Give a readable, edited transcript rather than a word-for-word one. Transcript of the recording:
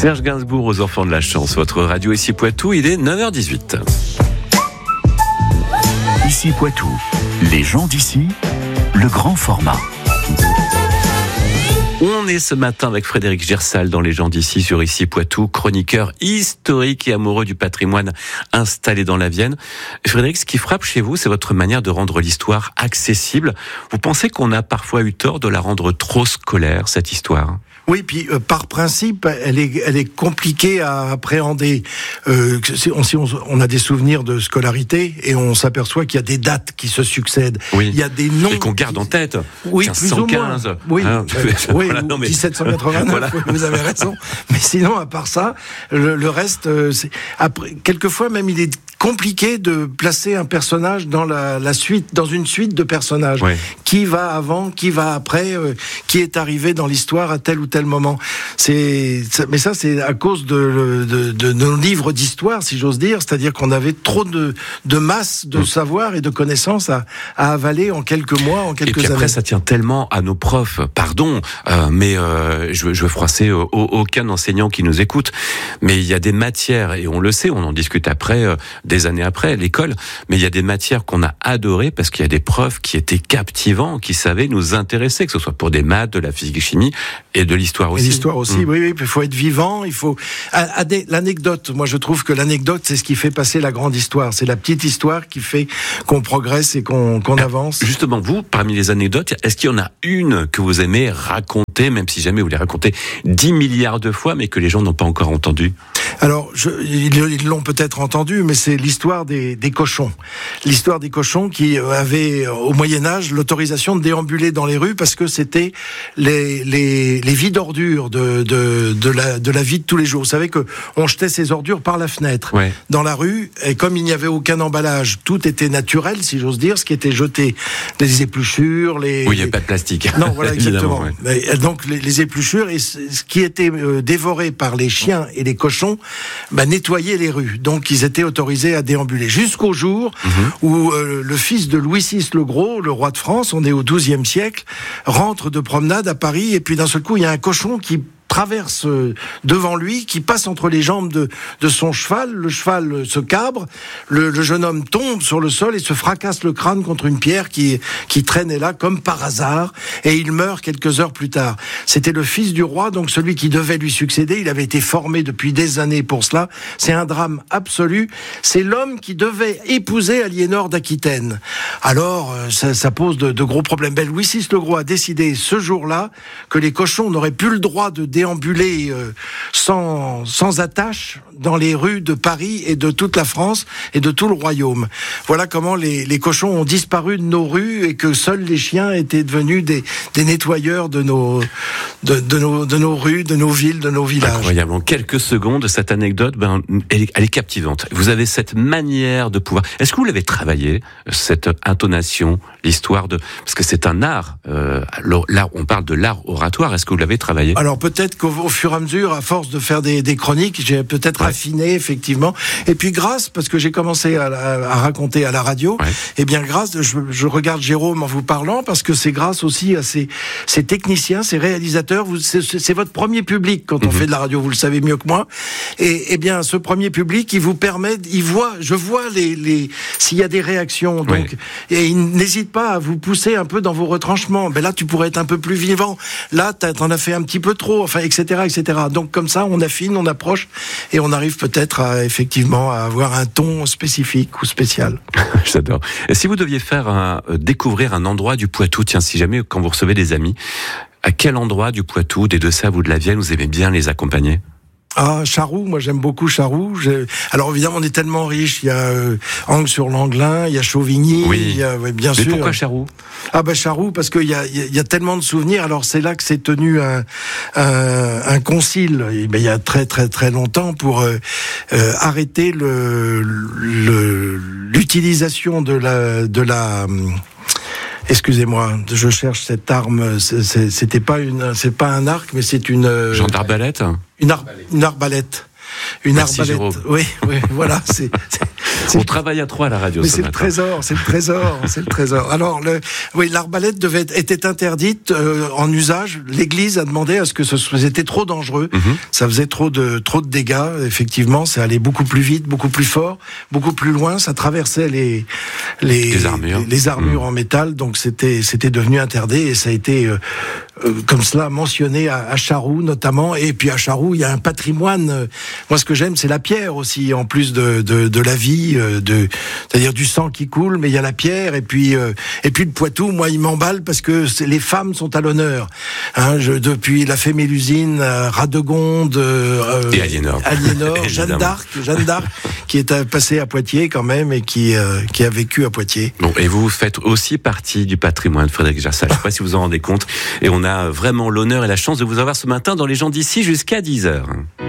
Serge Gainsbourg aux enfants de la chance. Votre radio ici Poitou, il est 9h18. Ici Poitou, les gens d'ici, le grand format. On est ce matin avec Frédéric Gersal dans Les gens d'ici sur Ici Poitou, chroniqueur historique et amoureux du patrimoine installé dans la Vienne. Frédéric, ce qui frappe chez vous, c'est votre manière de rendre l'histoire accessible. Vous pensez qu'on a parfois eu tort de la rendre trop scolaire, cette histoire ? Oui, puis par principe, elle est compliquée à appréhender. On a des souvenirs de scolarité et on s'aperçoit qu'il y a des dates qui se succèdent. Oui. Il y a des noms et qu'on garde en tête. Oui, 1515. plus ou moins. Oui, oui, voilà, 1789. Voilà. Vous avez raison. Mais sinon, à part ça, le reste, quelquefois même, il est compliqué de placer un personnage dans la suite, dans une suite de personnages. Oui. Qui va avant, qui va après, qui est arrivé dans l'histoire à tel ou tel moment. Mais ça, c'est à cause de nos livres d'histoire, si j'ose dire. C'est-à-dire qu'on avait trop de masse de savoir et de connaissances à avaler en quelques mois, en quelques années. Et puis après, ça tient tellement à nos profs. Pardon, mais je veux froisser aucun enseignant qui nous écoute. Mais il y a des matières, et on le sait, on en discute après, des années après, l'école. Mais il y a des matières qu'on a adorées parce qu'il y a des profs qui étaient captivants, qui savaient nous intéresser, que ce soit pour des maths, de la physique, chimie et de l'histoire aussi. Et l'histoire aussi, oui, il faut être vivant, il faut... L'anecdote, moi je trouve que l'anecdote, c'est ce qui fait passer la grande histoire. C'est la petite histoire qui fait qu'on progresse et qu'on avance. Justement, vous, parmi les anecdotes, est-ce qu'il y en a une que vous aimez raconter, même si jamais vous les racontez 10 milliards de fois, mais que les gens n'ont pas encore entendu ? Alors, ils l'ont peut-être entendu, mais c'est l'histoire des cochons. L'histoire des cochons qui avaient, au Moyen-Âge, l'autorisation de déambuler dans les rues parce que c'était les vies d'ordures de la vie de tous les jours. Vous savez qu'on jetait ces ordures par la fenêtre dans la rue, et comme il n'y avait aucun emballage, tout était naturel, si j'ose dire, ce qui était jeté, les épluchures, Oui, il n'y a pas de plastique. Non, voilà, exactement. Donc, les épluchures, et ce qui était dévoré par les chiens et les cochons, nettoyer les rues. Donc, ils étaient autorisés à déambuler. Jusqu'au jour où le fils de Louis VI le Gros, le roi de France, on est au XIIe siècle, rentre de promenade à Paris, et puis d'un seul coup, il y a un cochon qui traverse devant lui, qui passe entre les jambes de son cheval. Le cheval se cabre, le jeune homme tombe sur le sol et se fracasse le crâne contre une pierre qui traînait là comme par hasard, et il meurt quelques heures plus tard. C'était le fils du roi, donc celui qui devait lui succéder. Il avait été formé depuis des années pour cela. C'est un drame absolu. C'est l'homme qui devait épouser Aliénor d'Aquitaine. Alors, ça pose de gros problèmes. Louis VI le Gros a décidé ce jour-là que les cochons n'auraient plus le droit de déambuler sans attache dans les rues de Paris et de toute la France et de tout le royaume. Voilà comment les cochons ont disparu de nos rues et que seuls les chiens étaient devenus des nettoyeurs de nos rues, de nos villes, de nos villages. Incroyable. En quelques secondes, cette anecdote, elle est captivante. Vous avez cette manière de pouvoir... Est-ce que vous l'avez travaillé, cette intonation, l'histoire de... Parce que c'est un art. Là, on parle de l'art oratoire. Est-ce que vous l'avez travaillé ? Alors peut-être qu'au fur et à mesure, à force de faire des chroniques, j'ai peut-être affiné, effectivement. Et puis grâce, parce que j'ai commencé à raconter à la radio, et bien grâce, je regarde Jérôme en vous parlant, parce que c'est grâce aussi à ces techniciens, ces réalisateurs. C'est votre premier public quand on fait de la radio, vous le savez mieux que moi. Et bien ce premier public, il vous permet, je vois s'il y a des réactions. Donc, et il n'hésite pas à vous pousser un peu dans vos retranchements. Là, tu pourrais être un peu plus vivant. Là, t'en as fait un petit peu trop, enfin, etc., etc. Donc, comme ça, on affine, on approche, et on arrive peut-être effectivement à avoir un ton spécifique ou spécial. J'adore. Et si vous deviez faire découvrir un endroit du Poitou, tiens, si jamais, quand vous recevez des amis, à quel endroit du Poitou, des Deux-Sèvres ou de la Vienne, vous aimez bien les accompagner ? Charroux, moi j'aime beaucoup Charroux. Alors évidemment on est tellement riche, il y a Angle-sur-Langlin, il y a Chauvigny, il y a, bien sûr. Mais pourquoi Charroux ? Charroux parce qu'il y a tellement de souvenirs. Alors c'est là que s'est tenu un concile, il y a très très très longtemps pour arrêter l'utilisation de la excusez-moi, je cherche cette arme. C'est pas un arc, mais c'est une. Genre d'arbalète. Une arbalète. Une Merci, arbalète. Jérôme. Oui, voilà. On travaille à 3 à la radio. Mais ce c'est matin. le trésor, c'est le trésor, c'est le trésor. Alors, l'arbalète était interdite en usage. L'Église a demandé à ce que c'était trop dangereux. Ça faisait trop de dégâts. Effectivement, ça allait beaucoup plus vite, beaucoup plus fort, beaucoup plus loin. Ça traversait les armures en métal. Donc c'était devenu interdit et ça a été comme cela mentionné à Charroux notamment. Et puis à Charroux, il y a un patrimoine. Moi, ce que j'aime, c'est la pierre aussi, en plus de la vie, c'est-à-dire du sang qui coule. Mais il y a la pierre et puis le Poitou. Moi, il m'emballe parce que les femmes sont à l'honneur. Hein, depuis la fée Mélusine, Radegonde, et Aliénor, Jeanne d'Arc, qui est passée à Poitiers quand même et qui a vécu à Poitiers. Bon, et vous faites aussi partie du patrimoine, Frédéric Gersal. Je ne sais pas si vous vous en rendez compte. Et on a vraiment l'honneur et la chance de vous avoir ce matin dans Les gens d'ici jusqu'à 10h.